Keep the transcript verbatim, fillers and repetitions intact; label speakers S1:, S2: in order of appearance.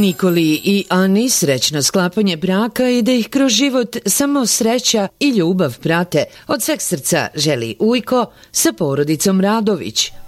S1: Nikoli i Ani srećno sklapanje braka i da ih kroz život samo sreća i ljubav prate. Od sveg srca želi Ujko sa porodicom Radović.